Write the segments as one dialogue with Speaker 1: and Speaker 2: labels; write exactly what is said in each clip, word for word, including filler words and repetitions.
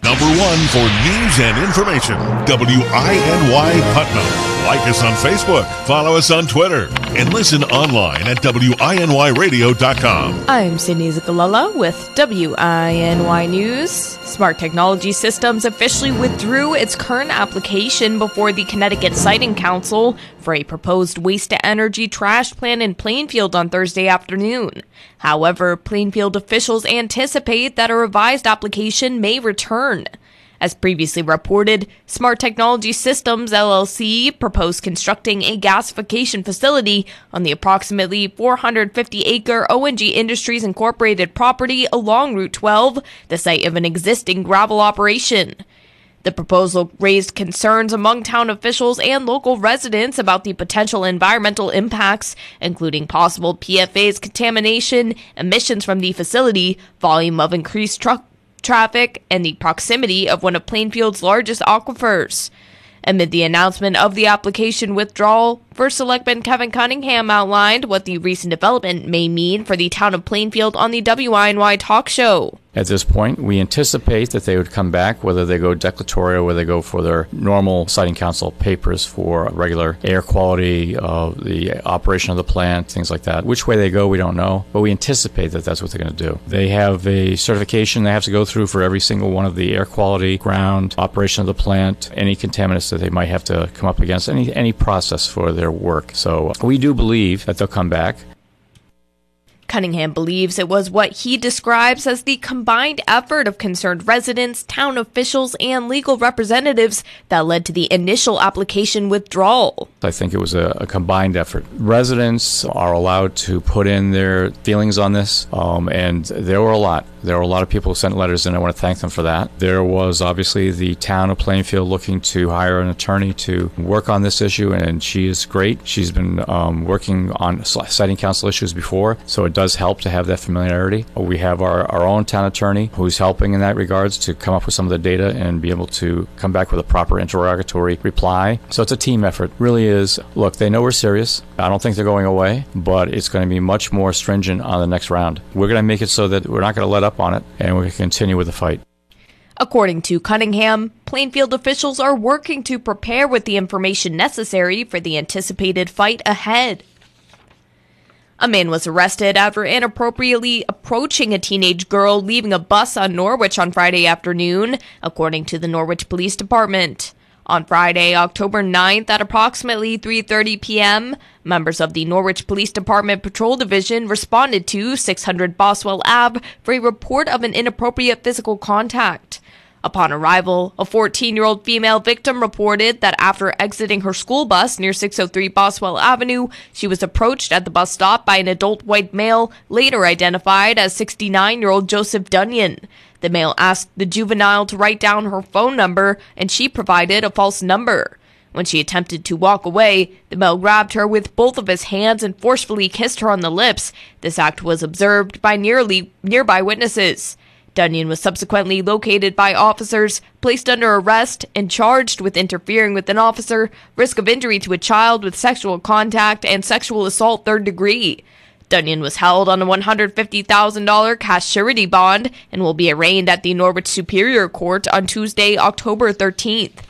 Speaker 1: number one for news and information, W I N Y Putnam. Like us on Facebook, follow us on Twitter, and listen online at W I N Y radio dot com.
Speaker 2: I'm Sydney Zikalala with W I N Y News. Smart Technology Systems officially withdrew its current application before the Connecticut Siting Council for a proposed waste-to-energy trash plant in Plainfield on Thursday afternoon. However, Plainfield officials anticipate that a revised application may return. As previously reported, Smart Technology Systems, L L C, proposed constructing a gasification facility on the approximately four hundred fifty acre O N G Industries Incorporated property along Route twelve, the site of an existing gravel operation. The proposal raised concerns among town officials and local residents about the potential environmental impacts, including possible P F As contamination, emissions from the facility, volume of increased truck traffic, and the proximity of one of Plainfield's largest aquifers. Amid the announcement of the application withdrawal, First Selectman Kevin Cunningham outlined what the recent development may mean for the town of Plainfield on the W I N Y Talk Show.
Speaker 3: At this point, we anticipate that they would come back, whether they go declaratory or whether they go for their normal Siting Council papers for regular air quality, uh, the operation of the plant, things like that. Which way they go, we don't know, but we anticipate that that's what they're going to do. They have a certification they have to go through for every single one of the air quality, ground, operation of the plant, any contaminants that they might have to come up against, any, any process for their work. So we do believe that they'll come back.
Speaker 2: Cunningham believes it was what he describes as the combined effort of concerned residents, town officials, and legal representatives that led to the initial application withdrawal.
Speaker 3: I think it was a, a combined effort. Residents are allowed to put in their feelings on this, um, and there were a lot. There were a lot of people who sent letters, and I want to thank them for that. There was obviously the town of Plainfield looking to hire an attorney to work on this issue, and she is great. She's been um, working on Siting Council issues before, so it does help to have that familiarity. We have our, our own town attorney who's helping in that regards to come up with some of the data and be able to come back with a proper interrogatory reply. So it's a team effort. Really is. Look, they know we're serious. I don't think they're going away, but it's going to be much more stringent on the next round. We're going to make it so that we're not going to let up on it, and we're going to continue with the fight.
Speaker 2: According to Cunningham, Plainfield officials are working to prepare with the information necessary for the anticipated fight ahead. A man was arrested after inappropriately approaching a teenage girl leaving a bus on Norwich on Friday afternoon, according to the Norwich Police Department. On Friday, October ninth, at approximately three thirty p.m., members of the Norwich Police Department Patrol Division responded to six hundred Boswell Avenue for a report of an inappropriate physical contact. Upon arrival, a fourteen-year-old female victim reported that after exiting her school bus near six oh three Boswell Avenue, she was approached at the bus stop by an adult white male, later identified as sixty-nine-year-old Joseph Dunyan. The male asked the juvenile to write down her phone number, and she provided a false number. When she attempted to walk away, the male grabbed her with both of his hands and forcefully kissed her on the lips. This act was observed by nearly nearby witnesses. Dunyan was subsequently located by officers, placed under arrest, and charged with interfering with an officer, risk of injury to a child with sexual contact, and sexual assault third degree. Dunyan was held on a one hundred fifty thousand dollars cash surety bond and will be arraigned at the Norwich Superior Court on Tuesday, October thirteenth.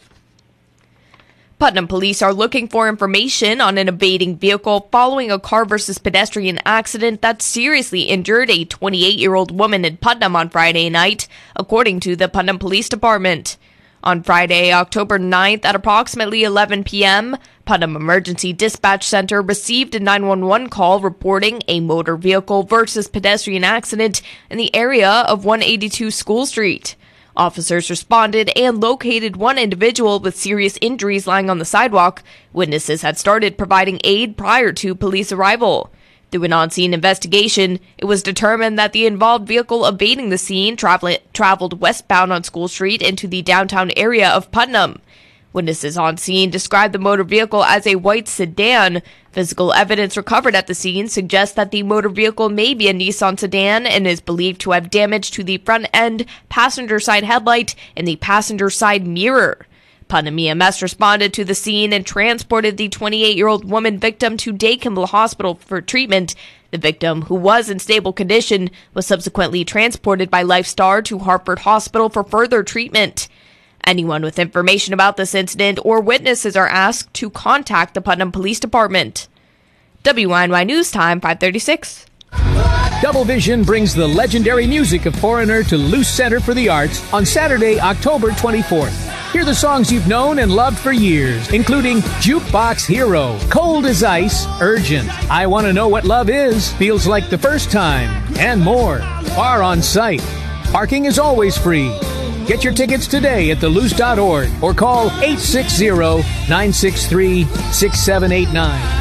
Speaker 2: Putnam police are looking for information on an evading vehicle following a car versus pedestrian accident that seriously injured a twenty-eight-year-old woman in Putnam on Friday night, according to the Putnam Police Department. On Friday, October ninth, at approximately eleven p.m., Putnam Emergency Dispatch Center received a nine one one call reporting a motor vehicle versus pedestrian accident in the area of one eighty-two School Street. Officers responded and located one individual with serious injuries lying on the sidewalk. Witnesses had started providing aid prior to police arrival. Through an on-scene investigation, it was determined that the involved vehicle evading the scene travel- traveled westbound on School Street into the downtown area of Putnam. Witnesses on scene described the motor vehicle as a white sedan. Physical evidence recovered at the scene suggests that the motor vehicle may be a Nissan sedan and is believed to have damage to the front end, passenger side headlight, and the passenger side mirror. Putnam E M S responded to the scene and transported the twenty-eight-year-old woman victim to Day Kimball Hospital for treatment. The victim, who was in stable condition, was subsequently transported by LifeStar to Hartford Hospital for further treatment. Anyone with information about this incident or witnesses are asked to contact the Putnam Police Department. W I N Y News Time, five thirty-six.
Speaker 4: Double Vision brings the legendary music of Foreigner to Luce Center for the Arts on Saturday, October twenty-fourth. Hear the songs you've known and loved for years, including Jukebox Hero, Cold as Ice, Urgent, I Want to Know What Love Is, Feels Like the First Time, and more. Are on site. Parking is always free. Get your tickets today at the luce dot org or call eight six zero, nine six three, six seven eight nine.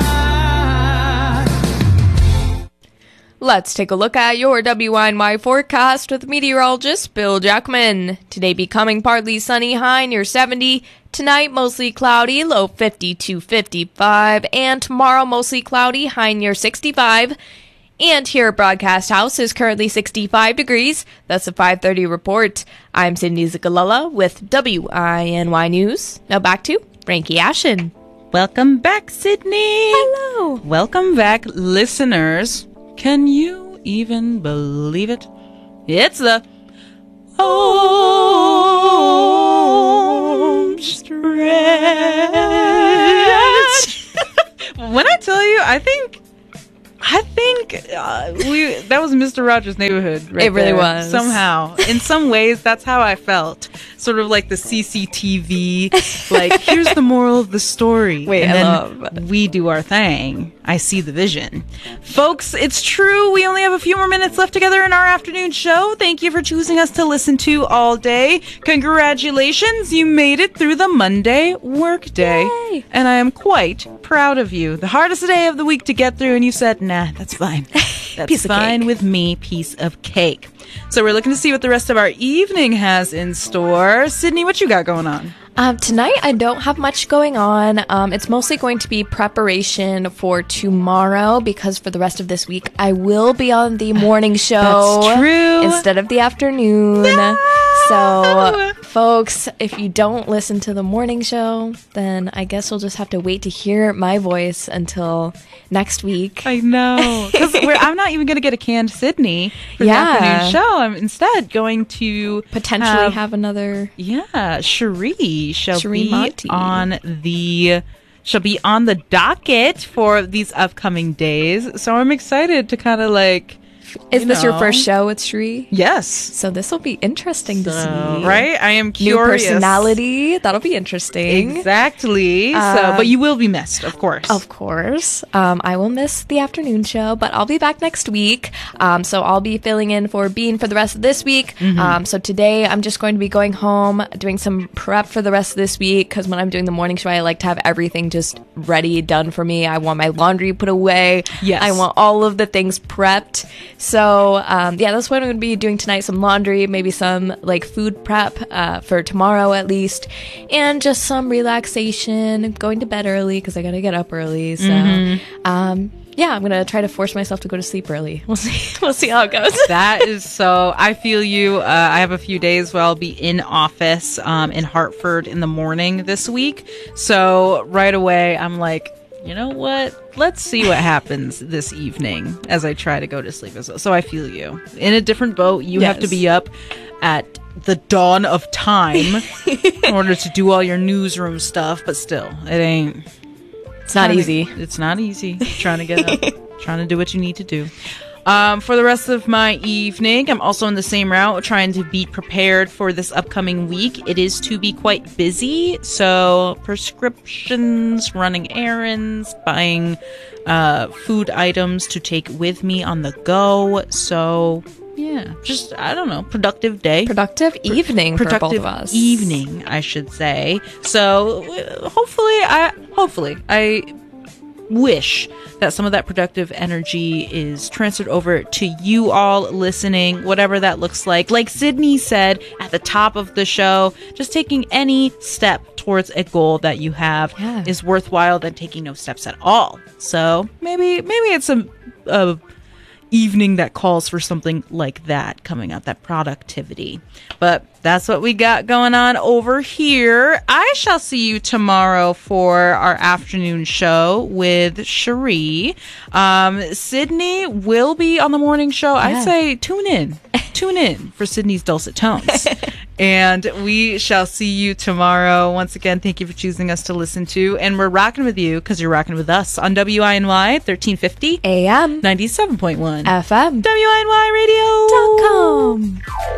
Speaker 2: Let's take a look at your W I N Y forecast with meteorologist Bill Jackman. Today becoming partly sunny, high near seventy. Tonight mostly cloudy, low fifty to fifty-five. And tomorrow mostly cloudy, high near sixty-five. And here at Broadcast House is currently sixty-five degrees. That's a five thirty report. I'm Cindy Zigalella with W I N Y News. Now back to Frankie Ashen.
Speaker 5: Welcome back, Sydney.
Speaker 2: Hello.
Speaker 5: Welcome back, listeners. Can you even believe it? It's the home stretch. When I tell you, I think, I think uh, we that was Mister Rogers' Neighborhood. Right
Speaker 2: It really
Speaker 5: there.
Speaker 2: was.
Speaker 5: Somehow, in some ways, that's how I felt. Sort of like the C C T V. Like, here's the moral of the story.
Speaker 2: Wait,
Speaker 5: and
Speaker 2: I
Speaker 5: then
Speaker 2: love.
Speaker 5: we do our thing. I see the vision. Folks, it's true. We only have a few more minutes left together in our afternoon show. Thank you for choosing us to listen to all day. Congratulations. You made it through the Monday workday.
Speaker 2: Yay.
Speaker 5: And I am quite proud of you. The hardest day of the week to get through, and you said, nah, that's fine. That's
Speaker 2: Piece of
Speaker 5: fine
Speaker 2: cake.
Speaker 5: with me. Piece of cake. So we're looking to see what the rest of our evening has in store. Sydney, what you got going on?
Speaker 2: Um, tonight, I don't have much going on. Um, it's mostly going to be preparation for tomorrow because for the rest of this week, I will be on the morning show.
Speaker 5: That's true.
Speaker 2: Instead of the afternoon.
Speaker 5: No.
Speaker 2: So, folks, if you don't listen to the morning show, then I guess you'll just have to wait to hear my voice until next week.
Speaker 5: I know. Because I'm not even going to get a canned Sydney for
Speaker 2: Yeah.
Speaker 5: the afternoon show. I'm instead going to
Speaker 2: Potentially
Speaker 5: have,
Speaker 2: have another...
Speaker 5: yeah, Cherie shall
Speaker 2: Cherie
Speaker 5: be
Speaker 2: Monty.
Speaker 5: on the shall be on the docket for these upcoming days. So I'm excited to kind of like.
Speaker 2: Is
Speaker 5: you
Speaker 2: this your
Speaker 5: know.
Speaker 2: first show with Shri?
Speaker 5: Yes.
Speaker 2: So this will be interesting to
Speaker 5: So,
Speaker 2: see.
Speaker 5: right? I am
Speaker 2: New
Speaker 5: curious.
Speaker 2: personality. That'll be interesting.
Speaker 5: Exactly. so,
Speaker 2: Um,
Speaker 5: but you will be missed, of course.
Speaker 2: Of course. Um, I will miss the afternoon show, but I'll be back next week. Um, so I'll be filling in for Bean for the rest of this week.
Speaker 5: Mm-hmm.
Speaker 2: Um, so today I'm just going to be going home, doing some prep for the rest of this week, because when I'm doing the morning show, I like to have everything just ready, done for me. I want my laundry put away.
Speaker 5: Yes.
Speaker 2: I want all of the things prepped. So, um, yeah, that's what I'm going to be doing tonight. Some laundry, maybe some like food prep uh, for tomorrow at least, and just some relaxation, going to bed early because I got to get up early. So,
Speaker 5: Mm-hmm.
Speaker 2: um, yeah, I'm going to try to force myself to go to sleep early. We'll see. We'll see how it goes.
Speaker 5: That is so. I feel you. Uh, I have a few days where I'll be in office um, in Hartford in the morning this week. So right away, I'm like, you know what? Let's see what happens this evening as I try to go to sleep as well. So I feel you. In a different boat, you have to
Speaker 2: Yes.
Speaker 5: be up at the dawn of time in order to do all your newsroom stuff. But still, it ain't.
Speaker 2: It's not
Speaker 5: trying to-
Speaker 2: easy.
Speaker 5: It's not easy trying to get up, trying to do what you need to do. Um, for the rest of my evening, I'm also on the same route, trying to be prepared for this upcoming week. It is to be quite busy, so prescriptions, running errands, buying uh, food items to take with me on the go. So, yeah, just, I don't know, productive day.
Speaker 2: Productive evening for both
Speaker 5: Productive
Speaker 2: of us.
Speaker 5: evening, I should say. So, uh, hopefully, I hopefully I wish that some of that productive energy is transferred over to you all listening, whatever that looks like. Like Sydney said at the top of the show, just taking any step towards a goal that you have
Speaker 2: Yeah.
Speaker 5: is worthwhile than taking no steps at all. So maybe maybe it's a, a evening that calls for something like that coming out, that productivity. But that's what we got going on over here. I shall see you tomorrow for our afternoon show with Cherie. Um, Sydney will be on the morning show. Yeah. I say tune in. Tune in for Sydney's dulcet tones. And we shall see you tomorrow. Once again, thank you for choosing us to listen to. And we're rocking with you because you're rocking with us on W I N Y thirteen fifty
Speaker 2: A M
Speaker 5: ninety-seven point one
Speaker 2: F M
Speaker 5: W I N Y radio
Speaker 2: dot com.